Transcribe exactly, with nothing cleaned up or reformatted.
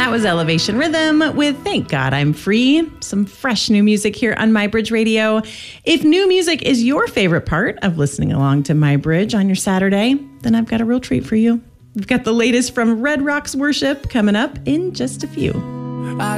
That was Elevation Rhythm with Thank God I'm Free. Some fresh new music here on My Bridge Radio. If new music is your favorite part of listening along to My Bridge on your Saturday, then I've got a real treat for you. We've got the latest from Red Rocks Worship coming up in just a few.